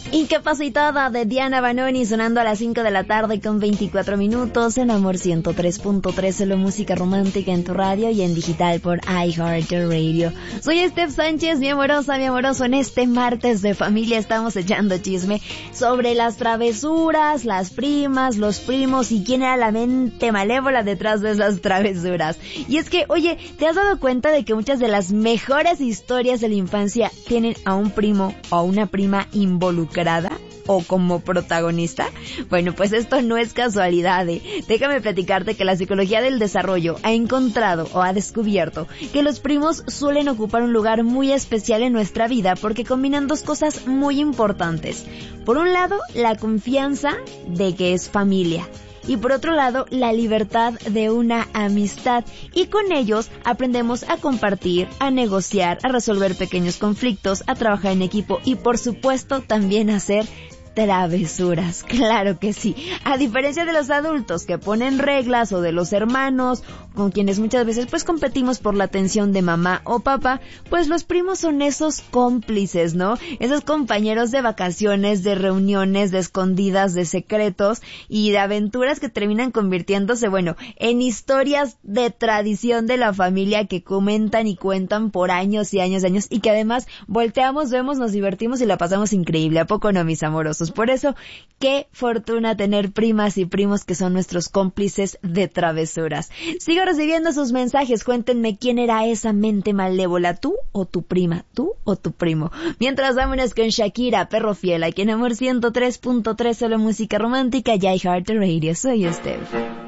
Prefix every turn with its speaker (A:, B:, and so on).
A: Incapacitada de Diana Banoni sonando a las 5 de la tarde con 24 minutos en Amor 103.3, solo música romántica en tu radio y en digital por iHeartRadio. Soy Steph Sánchez, mi amorosa, mi amoroso. En este martes de familia estamos echando chisme sobre las travesuras, las primas, los primos y quién era la mente malévola detrás de esas travesuras. Y es que, oye, ¿te has dado cuenta de que muchas de las mejores historias de la infancia tienen a un primo o a una prima involucrada o como protagonista? Bueno, pues esto no es casualidad, Déjame platicarte que la psicología del desarrollo ha encontrado o ha descubierto que los primos suelen ocupar un lugar muy especial en nuestra vida porque combinan dos cosas muy importantes. Por un lado, la confianza de que es familia. Y por otro lado, la libertad de una amistad. Y con ellos aprendemos a compartir, a negociar, a resolver pequeños conflictos, a trabajar en equipo y por supuesto también a hacer travesuras, claro que sí. A diferencia de los adultos que ponen reglas o de los hermanos con quienes muchas veces pues competimos por la atención de mamá o papá, pues los primos son esos cómplices, ¿no? Esos compañeros de vacaciones, de reuniones, de escondidas, de secretos y de aventuras que terminan convirtiéndose, bueno, en historias de tradición de la familia que comentan y cuentan por años y años y años y que además volteamos, vemos, nos divertimos y la pasamos increíble. ¿A poco no, mis amorosos? Por eso, qué fortuna tener primas y primos que son nuestros cómplices de travesuras. Sigo recibiendo sus mensajes. Cuéntenme quién era esa mente malévola, tú o tu prima, tú o tu primo. Mientras, vámonos con Shakira, Perro Fiel, aquí en Amor 103.3, solo música romántica y iHeartRadio. Soy Steph.